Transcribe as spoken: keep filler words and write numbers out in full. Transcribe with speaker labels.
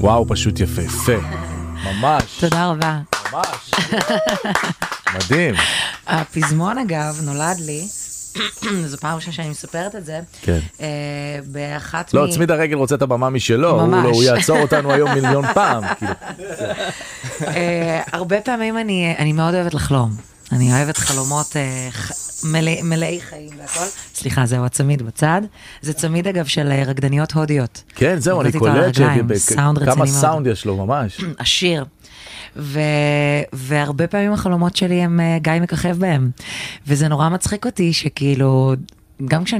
Speaker 1: וואו, פשוט יפה, יפה. ממש.
Speaker 2: תודה רבה.
Speaker 1: ממש. מדהים.
Speaker 2: הפזמון אגב נולד לי, זו פעם ראשונה שאני מספרת את זה,
Speaker 1: כן.
Speaker 2: באחת
Speaker 1: לא,
Speaker 2: מ...
Speaker 1: צמיד הרגל רוצה את הבמה משלו,
Speaker 2: ממש.
Speaker 1: הוא יעצור אותנו היום מיליון פעם.
Speaker 2: הרבה פעמים אני מאוד אוהבת לחלום. אני אוהבת חלומות מלאי חיים והכל. סליחה, זהו הצמיד בצד. זה צמיד אגב של רקדניות הודיות.
Speaker 1: כן, זהו, אני קולט כמה סאונד יש לו ממש.
Speaker 2: עשיר. והרבה פעמים החלומות שלי הם גיא מככב בהם. וזה נורא מצחיק אותי שכאילו, גם כשאני